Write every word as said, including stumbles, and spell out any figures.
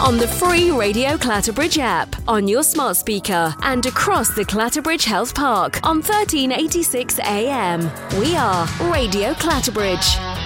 on the free Radio Clatterbridge app, on your smart speaker, and across the Clatterbridge Health Park on thirteen eighty-six A M. We are Radio Clatterbridge.